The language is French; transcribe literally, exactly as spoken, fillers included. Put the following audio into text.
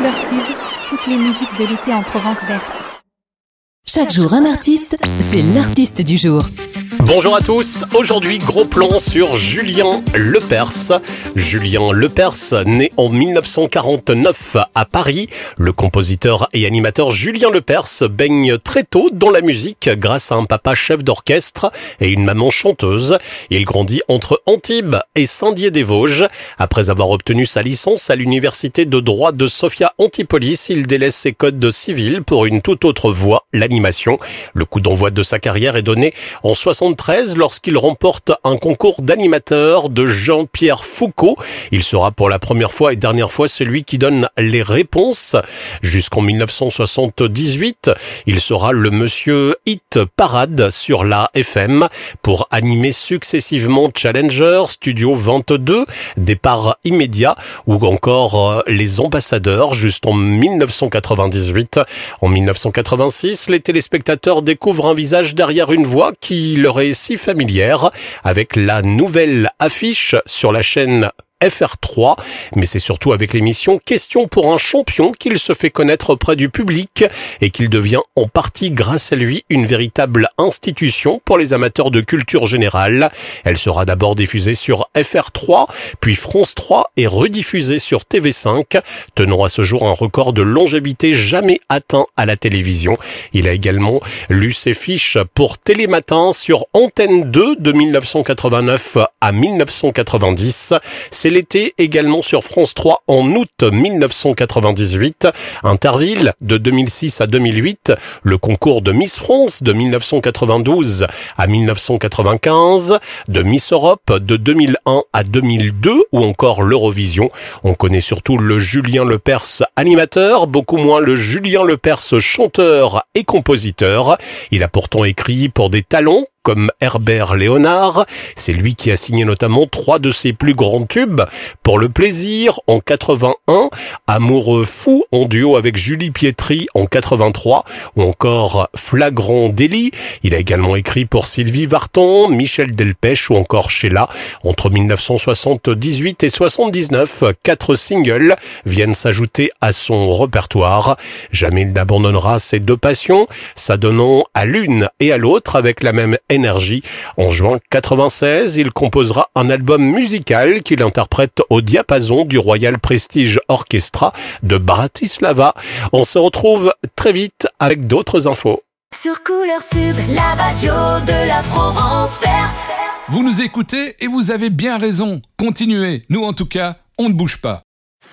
Couleur Sud, toutes les musiques de l'été en Provence verte. Chaque jour un artiste, c'est l'artiste du jour. Bonjour à tous, aujourd'hui gros plan sur Julien Lepers. Julien Lepers, né en dix-neuf cent quarante-neuf à Paris, le compositeur et animateur Julien Lepers baigne très tôt dans la musique grâce à un papa chef d'orchestre et une maman chanteuse. Il grandit entre Antibes et Saint-Dié-des-Vosges. Après avoir obtenu sa licence à l'université de droit de Sophia Antipolis, il délaisse ses codes civils pour une toute autre voie, l'animation. Le coup d'envoi de sa carrière est donné en soixante-treize lorsqu'il remporte un concours d'animateur de Jean-Pierre Foucault. Il sera pour la première fois et dernière fois celui qui donne les réponses. Jusqu'en dix-neuf cent soixante-dix-huit, il sera le monsieur Hit Parade sur la F M pour animer successivement Challenger, Studio vingt-deux, Départ immédiat ou encore Les Ambassadeurs jusqu'en dix-neuf cent quatre-vingt-dix-huit. En dix-neuf cent quatre-vingt-six, les téléspectateurs découvrent un visage derrière une voix qui leur est si familière avec la nouvelle affiche sur la chaîne F R trois, mais c'est surtout avec l'émission Question pour un champion qu'il se fait connaître auprès du public et qu'il devient en partie grâce à lui une véritable institution pour les amateurs de culture générale. Elle sera d'abord diffusée sur F R trois, puis France trois et rediffusée sur T V cinq, tenant à ce jour un record de longévité jamais atteint à la télévision. Il a également lu ses fiches pour Télématin sur Antenne deux de dix-neuf cent quatre-vingt-neuf à dix-neuf cent quatre-vingt-dix. C'est l'été également sur France trois en août dix-neuf cent quatre-vingt-dix-huit, Interville de deux mille six à deux mille huit, le concours de Miss France de dix-neuf cent quatre-vingt-douze à dix-neuf cent quatre-vingt-quinze, de Miss Europe de deux mille un à deux mille deux ou encore l'Eurovision. On connaît surtout le Julien Lepers animateur, beaucoup moins le Julien Lepers chanteur et compositeur. Il a pourtant écrit pour des talents comme Herbert Léonard. C'est lui qui a signé notamment trois de ses plus grands tubes. Pour le plaisir en quatre-vingt-un, Amoureux fou en duo avec Julie Pietri en quatre-vingt-trois ou encore Flagrant délit. Il a également écrit pour Sylvie Vartan, Michel Delpech ou encore Sheila. Entre dix-neuf cent soixante-dix-huit et soixante-dix-neuf, quatre singles viennent s'ajouter à son répertoire. Jamais il n'abandonnera ses deux passions, s'adonnant à l'une et à l'autre avec la même énergie. En juin quatre-vingt-seize, il composera un album musical qu'il interprète au diapason du Royal Prestige Orchestra de Bratislava. On se retrouve très vite avec d'autres infos. Sur Couleur Sud, la radio de la Provence verte. Vous nous écoutez et vous avez bien raison. Continuez. Nous, en tout cas, on ne bouge pas.